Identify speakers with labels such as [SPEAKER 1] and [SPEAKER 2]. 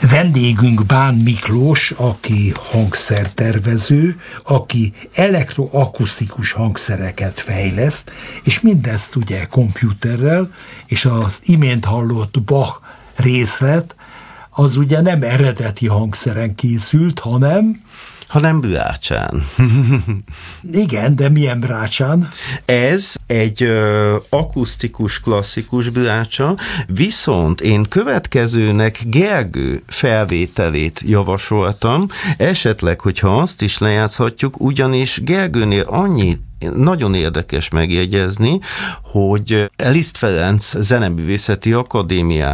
[SPEAKER 1] Vendégünk Bán Miklós, aki hangszertervező, aki elektroakusztikus hangszereket fejleszt, és mindezt ugye komputerrel, és az imént hallott Bach részlet, az ugye nem eredeti hangszeren készült, hanem
[SPEAKER 2] brácsán.
[SPEAKER 1] Igen, de milyen brácsán?
[SPEAKER 2] Ez egy akusztikus, klasszikus brácsa, viszont én következőnek Gergő felvételét javasoltam, esetleg, hogyha azt is lejátszhatjuk, ugyanis Gergőnél annyi nagyon érdekes megjegyezni, hogy Liszt Ferenc Zeneművészeti Akadémiát